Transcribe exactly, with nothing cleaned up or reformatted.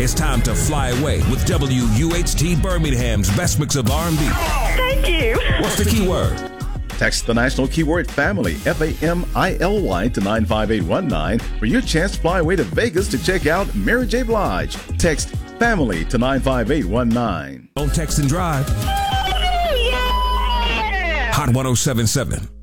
It's time to fly away with W U H T Birmingham's best mix of R and B. Thank you. What's the key word? Text the national keyword family, F A M I L Y, to nine five eight one nine for your chance to fly away to Vegas to check out Mary J. Blige. Text family to nine five eight one nine. Don't text and drive. Oh, yeah. Hot one oh seven point seven.